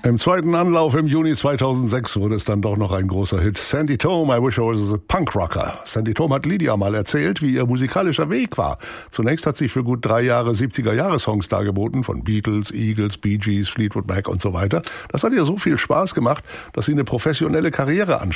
Im zweiten Anlauf im Juni 2006 wurde es dann doch noch ein großer Hit. Sandy Tome, I Wish I Was a Punk Rocker. Sandy Tome hat Lydia mal erzählt, wie ihr musikalischer Weg war. Zunächst hat sie für gut 3 Jahre 70er-Jahre-Songs dargeboten, von Beatles, Eagles, Bee Gees, Fleetwood Mac und so weiter. Das hat ihr so viel Spaß gemacht, dass sie eine professionelle Karriere